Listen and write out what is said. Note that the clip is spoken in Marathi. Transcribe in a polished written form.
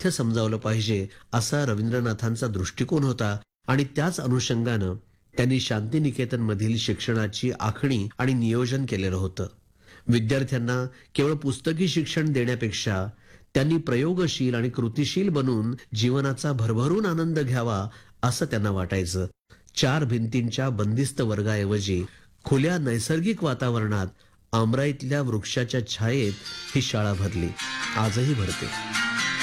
सामर्थ्य समजावलं पाहिजे असा रवींद्रनाथांचा दृष्टिकोन होता आणि त्याच अनुषंगानं त्यांनी शांतिनिकेतनमधील शिक्षणाची आखणी आणि नियोजन केलेलं होतं. विद्यार्थ्यांना केवळ पुस्तकी शिक्षण देण्यापेक्षा त्यांनी प्रयोगशील आणि कृतिशील बनून जीवनाचा भरभरून आनंद घ्यावा असं त्यांना वाटायचं. चार भिंतींच्या बंदिस्त वर्गाऐवजी खुल्या नैसर्गिक वातावरणात आमराईतल्या वृक्षाच्या छायेत ही शाळा भरली, आजही भरते.